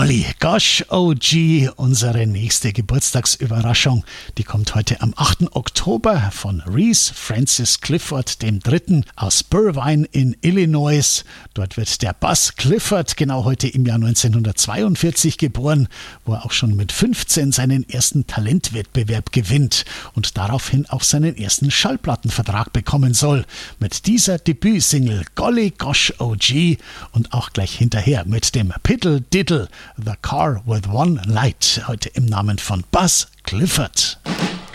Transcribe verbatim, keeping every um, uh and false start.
Golly Gosh O G, unsere nächste Geburtstagsüberraschung, die kommt heute am achten Oktober von Reese Francis Clifford dem Dritten aus Burbine in Illinois. Dort wird der Buzz Clifford genau heute im Jahr neunzehnhundertzweiundvierzig geboren, wo er auch schon mit fünfzehn seinen ersten Talentwettbewerb gewinnt und daraufhin auch seinen ersten Schallplattenvertrag bekommen soll. Mit dieser Debütsingle Golly Gosh O G und auch gleich hinterher mit dem Piddle Diddle The Car with One Light, heute im Namen von Buzz Clifford.